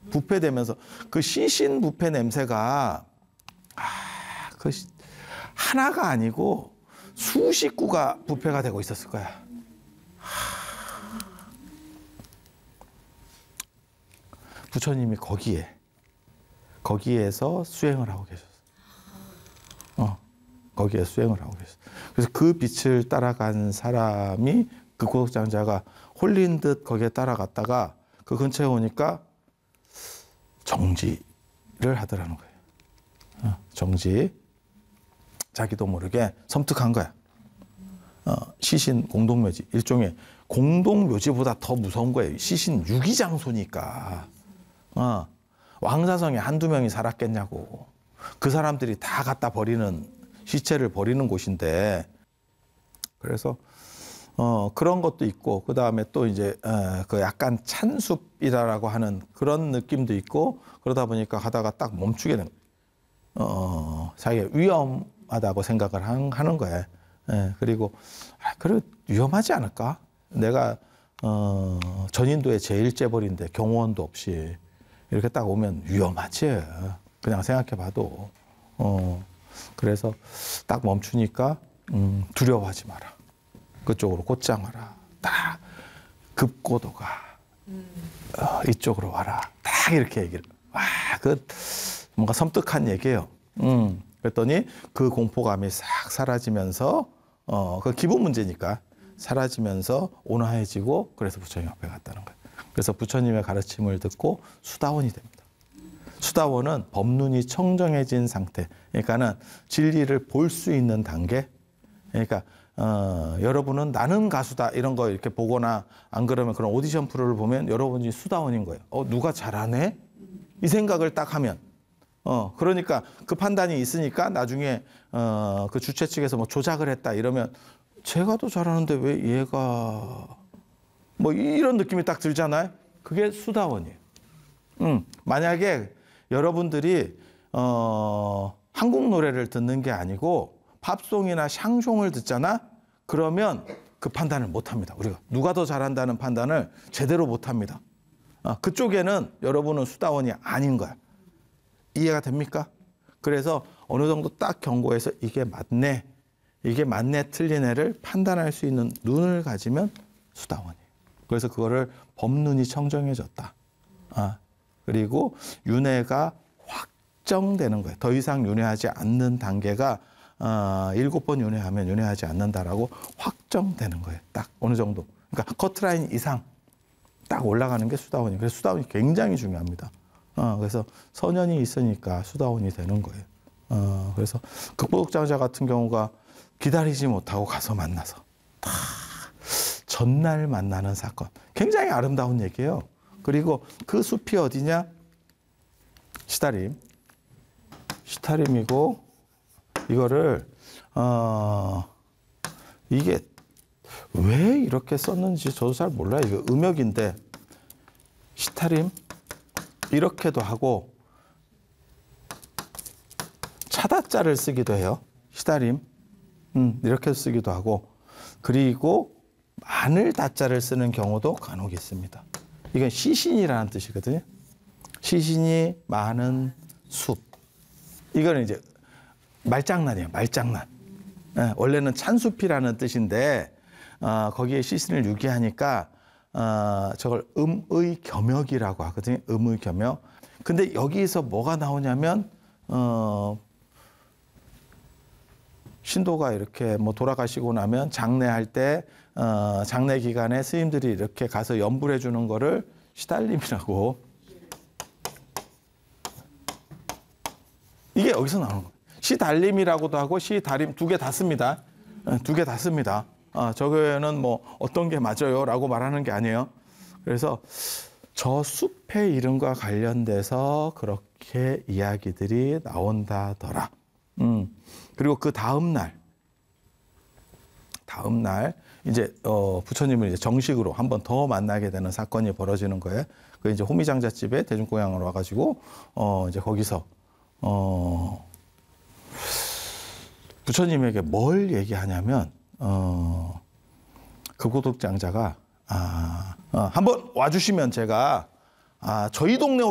부패되면서 그 시신 부패 냄새가 하나가 아니고 수십 구가 부패가 되고 있었을 거야. 부처님이 거기에서 수행을 하고 계셨어. 거기에 수행을 하고 계셨어. 그래서 그 빛을 따라간 사람이 그 고독장자가 홀린 듯 거기에 따라갔다가 그 근처에 오니까 정지를 하더라는 거예요. 정지. 자기도 모르게 섬뜩한 거야. 시신 공동묘지. 일종의 공동묘지보다 더 무서운 거예요. 시신 유기장소니까. 왕사성에 한두 명이 살았겠냐고. 그 사람들이 다 갖다 버리는, 시체를 버리는 곳인데. 그래서 그런 것도 있고, 그 다음에 또 이제 그 약간 찬숲이라고 하는 그런 느낌도 있고, 그러다 보니까 가다가 딱 멈추게 된 거예요. 자기가 위험하다고 생각을 하는 거예요. 그리고 그래 위험하지 않을까? 내가 전인도의 제1재벌인데 경호원도 없이 이렇게 딱 오면 위험하지. 그냥 생각해봐도. 그래서 딱 멈추니까 두려워하지 마라. 그쪽으로 곧장 와라. 딱 급고도가 이쪽으로 와라. 딱 이렇게 얘기를. 그 뭔가 섬뜩한 얘기예요. 그랬더니 그 공포감이 싹 사라지면서 그 기본 문제니까 사라지면서 온화해지고 그래서 부처님 앞에 갔다는 거예요. 그래서 부처님의 가르침을 듣고 수다원이 됩니다. 수다원은 법눈이 청정해진 상태. 그러니까는 진리를 볼 수 있는 단계. 그러니까 여러분은 나는 가수다 이런 거 이렇게 보거나 안 그러면 그런 오디션 프로를 보면 여러분이 수다원인 거예요. 누가 잘하네? 이 생각을 딱 하면. 그러니까 그 판단이 있으니까 나중에 그 주최 측에서 뭐 조작을 했다 이러면 제가 더 잘하는데 왜 얘가 뭐 이런 느낌이 딱 들잖아요. 그게 수다원이에요. 만약에 여러분들이 한국 노래를 듣는 게 아니고 팝송이나 샹송을 듣잖아. 그러면 그 판단을 못 합니다. 우리가 누가 더 잘한다는 판단을 제대로 못 합니다. 그쪽에는 여러분은 수다원이 아닌 거야. 이해가 됩니까? 그래서 어느 정도 딱 경고해서 이게 맞네, 틀린 애를 판단할 수 있는 눈을 가지면 수다원이에요. 그래서 그거를 법눈이 청정해졌다. 그리고 윤회가 확정되는 거예요. 더 이상 윤회하지 않는 단계가 7번 윤회하면 윤회하지 않는다라고 확정되는 거예요. 딱 어느 정도. 그러니까 커트라인 이상 딱 올라가는 게 수다원이에요. 그래서 수다원이 굉장히 중요합니다. 그래서 선연이 있으니까 수다원이 되는 거예요. 그래서 극보독장자 같은 경우가 기다리지 못하고 가서 만나서 전날 만나는 사건. 굉장히 아름다운 얘기예요. 그리고 그 숲이 어디냐? 시타림이고 이거를 이게 왜 이렇게 썼는지 저도 잘 몰라요. 이거 음역인데 시타림 이렇게도 하고 차다자를 쓰기도 해요. 시타림 이렇게 쓰기도 하고 그리고 마늘 다자를 쓰는 경우도 간혹 있습니다. 이건 시신이라는 뜻이거든요. 시신이 많은 숲. 이거는 이제 말장난이에요. 말장난. 원래는 찬숲이라는 뜻인데 거기에 시신을 유기하니까 저걸 음의겸역이라고 하거든요. 음의겸역. 근데 여기서 뭐가 나오냐면 신도가 이렇게 뭐 돌아가시고 나면 장례할 때 장례 기간에 스님들이 이렇게 가서 염불해 주는 거를 시달림이라고. 이게 여기서 나오는 거예요. 시달림이라고도 하고 시달림 두 개 다 씁니다. 두 개 다 씁니다. 저거는 뭐 어떤 게 맞아요라고 말하는 게 아니에요. 그래서 저 숲의 이름과 관련돼서 그렇게 이야기들이 나온다더라. 그리고 그 다음 날 이제 부처님을 이제 정식으로 한 번 더 만나게 되는 사건이 벌어지는 거예요. 그 이제 호미장자집에 대중공양으로 와가지고 이제 거기서 부처님에게 뭘 얘기하냐면 그 고독장자가 한번 와주시면 제가 저희 동네